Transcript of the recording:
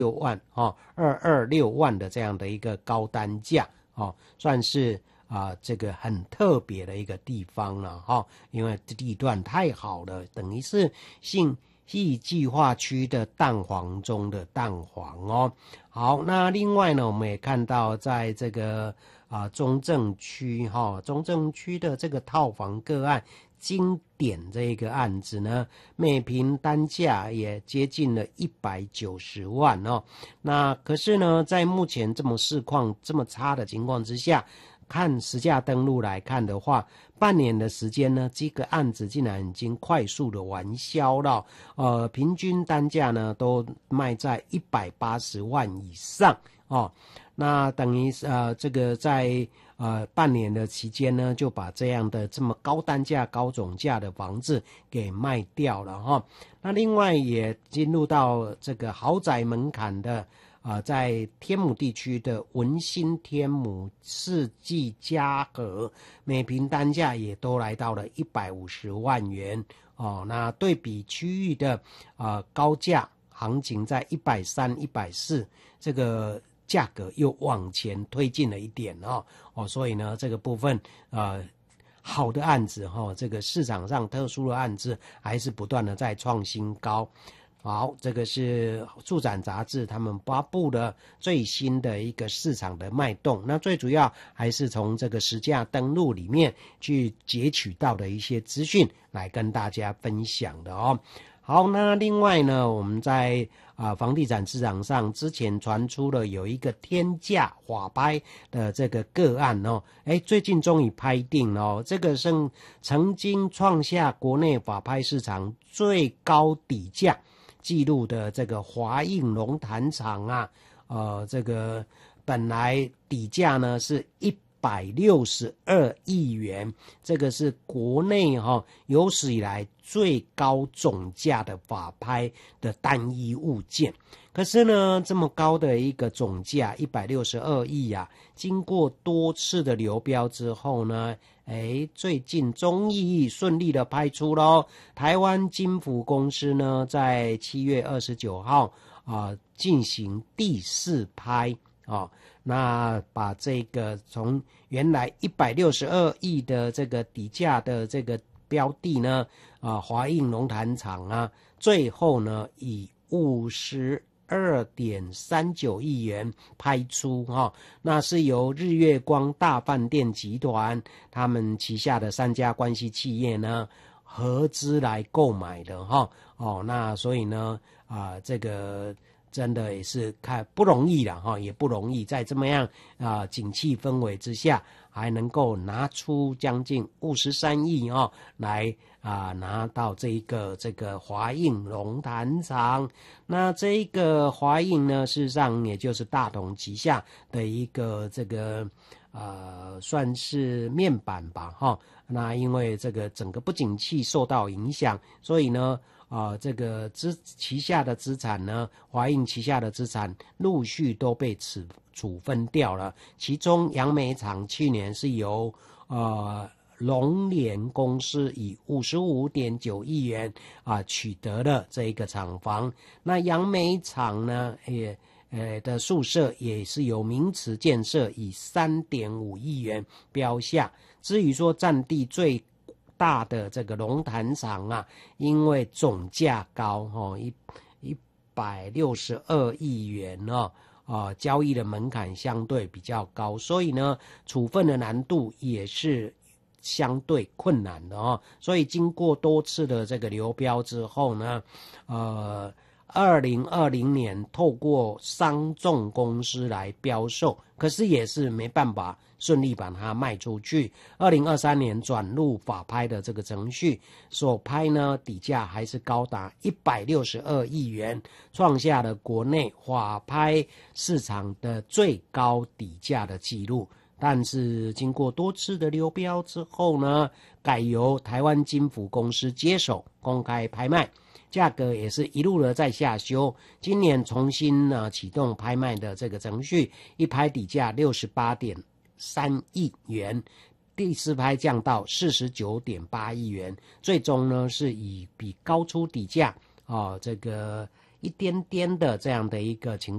万226万的这样的一个高单价算是这个很特别的一个地方了因为地段太好了，等于是信义计划区的蛋黄中的蛋黄好，那另外呢，我们也看到在这个中正区中正区的这个套房个案经典这个案子呢，每坪单价也接近了190万那可是呢，在目前这么市况这么差的情况之下，看实价登录来看的话，半年的时间呢，这个案子竟然已经快速的完销了平均单价呢都卖在180万以上那等于这个在半年的期间呢，就把这样的这么高单价高总价的房子给卖掉了那另外也进入到这个豪宅门槛的在天母地区的文心天母世纪嘉禾，每坪单价也都来到了150万元那对比区域的高价行情在130、140，这个价格又往前推进了一点所以呢，这个部分好的案子这个市场上特殊的案子还是不断的在创新高。好，这个是住展杂志他们发布的最新的一个市场的脉动，那最主要还是从这个实价登录里面去截取到的一些资讯来跟大家分享的好，那另外呢，我们在房地产市场上之前传出了有一个天价法拍的这个个案最近终于拍定了这个是曾经创下国内法拍市场最高底价记录的这个华映龙潭厂这个本来底价呢是162亿元，这个是国内有史以来最高总价的法拍的单一物件。可是呢，这么高的一个总价162亿经过多次的流标之后呢，最近终于顺利的拍出咯。台湾金福公司呢，在7月29号进行第4拍那把这个从原来162亿的这个底价的这个标的呢华映龙潭厂最后呢以52.39亿元拍出那是由日月光大饭店集团他们旗下的3家关系企业呢合资来购买的那所以呢这个真的也是看不容易了也不容易在这么样景气氛围之下还能够拿出将近53亿来拿到这个华映龙潭厂。那这个华映呢，事实上也就是大同旗下的一个这个算是面板吧那因为这个整个不景气受到影响，所以呢这个旗下的资产呢，华映旗下的资产陆续都被处分掉了。其中杨梅厂去年是由龙联公司以55.9亿元取得了这一个厂房。那杨梅厂呢也的宿舍也是由名池建设以3.5亿元标下。至于说占地最大的这个龙潭厂因为总价高162亿元交易的门槛相对比较高，所以呢处分的难度也是相对困难的所以经过多次的这个流标之后呢2020年透过商仲公司来标售，可是也是没办法顺利把它卖出去。2023年转入法拍的这个程序，所拍呢底价还是高达162亿元，创下了国内法拍市场的最高底价的记录。但是经过多次的流标之后呢，改由台湾金福公司接手公开拍卖，价格也是一路的在下修。今年重新启动拍卖的这个程序，一拍底价68.3亿元，第4拍降到49.8亿元，最终呢是以比高出底价这个一点点的这样的一个情